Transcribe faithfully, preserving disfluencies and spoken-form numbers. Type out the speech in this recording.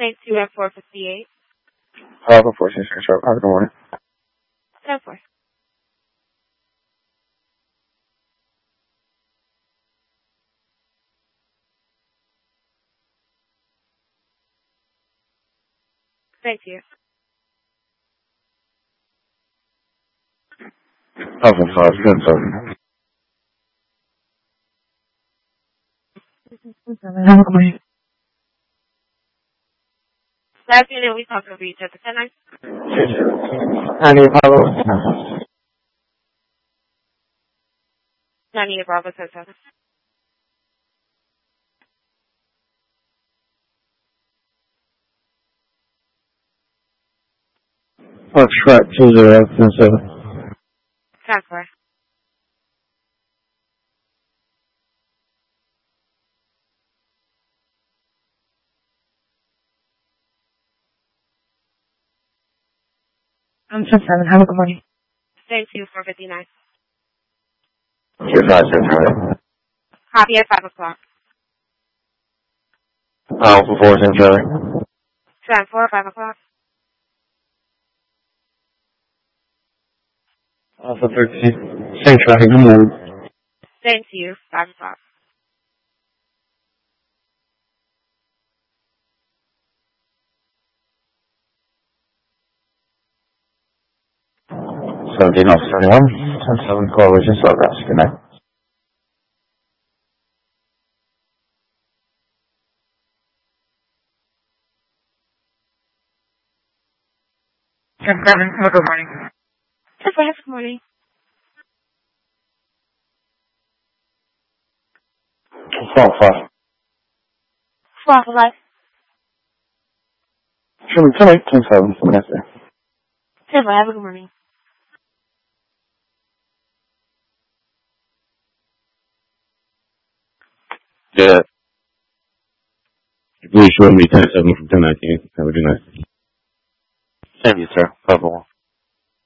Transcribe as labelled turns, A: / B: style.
A: Thank you at four fifty-eight.
B: Alpha four six six, sharp. Good morning.
A: ten four. Thank you.
B: Alpha five, good, seven.
A: Last minute we talked over each other. Can I?
B: I need Apollo.
A: Nanny Bravo Hotel.
B: Foxtrot two zero ten seven.
A: ten four.
C: I'm ten seven. Have a good morning.
A: Thank you four fifty-nine.
B: Two five six, right?
A: Copy at five o'clock.
B: Alpha four ten seven.
A: ten four, five o'clock.
B: Alpha thirteen. Same traffic, good morning.
A: Thank you, five o'clock.
B: seventeen off thirty-one. ten seven, coalition, Slowgrass. Good night.
C: ten seven. Have a good morning.
A: ten four, have a good morning.
B: Four five.
A: four Alpha five.
B: Sherman, ten eight, ten seven. Good night, sir.
A: ten four, have a good morning.
B: Yeah. Please show me ten seven from ten nineteen. Have a good night. Same to you, sir. Level one.